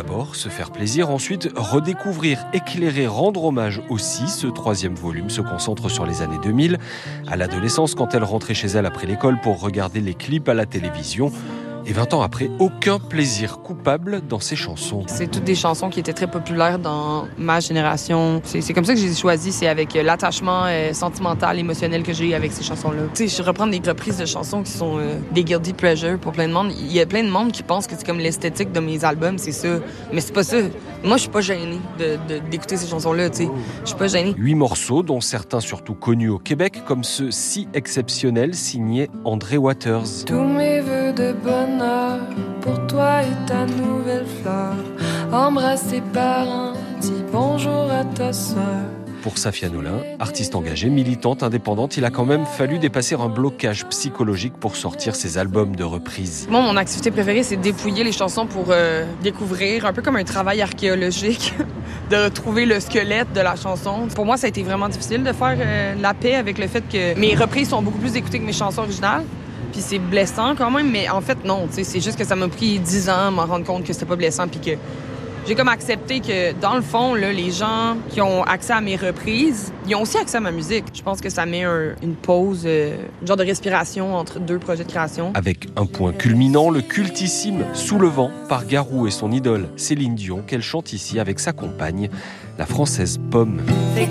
D'abord, se faire plaisir, ensuite redécouvrir, éclairer, rendre hommage aussi. Ce 3e volume se concentre sur les années 2000, à l'adolescence quand elle rentrait chez elle après l'école pour regarder les clips à la télévision. Et 20 ans après, aucun plaisir coupable dans ses chansons. C'est toutes des chansons qui étaient très populaires dans ma génération. C'est comme ça que j'ai choisi, c'est avec l'attachement sentimental, émotionnel que j'ai eu avec ces chansons-là. Tu sais, je reprends des reprises de chansons qui sont des guilty pleasures pour plein de monde. Il y a plein de monde qui pense que c'est comme l'esthétique de mes albums, c'est ça. Mais c'est pas ça. Moi, je suis pas gênée d'écouter ces chansons-là, tu sais. Je suis pas gênée. 8 morceaux, dont certains surtout connus au Québec, comme ce Si exceptionnel signé André Waters. Tous mes vœux de bonheur pour toi et ta nouvelle fleur. Embrasse tes parents, dis bonjour à ta sœur. Pour Safia Nolin, artiste engagée, militante, indépendante, il a quand même fallu dépasser un blocage psychologique pour sortir ses albums de reprise. Moi, mon activité préférée, c'est dépouiller les chansons pour découvrir, un peu comme un travail archéologique, de trouver le squelette de la chanson. Pour moi, ça a été vraiment difficile de faire la paix avec le fait que mes reprises sont beaucoup plus écoutées que mes chansons originales. Puis c'est blessant quand même, mais en fait, non. C'est juste que ça m'a pris 10 ans à m'en rendre compte que c'était pas blessant, puis que j'ai comme accepté que, dans le fond, là, les gens qui ont accès à mes reprises, ils ont aussi accès à ma musique. Je pense que ça met une pause, une genre de respiration entre deux projets de création. Avec un point culminant, le cultissime Sous le vent par Garou et son idole Céline Dion, qu'elle chante ici avec sa compagne, la française Pomme.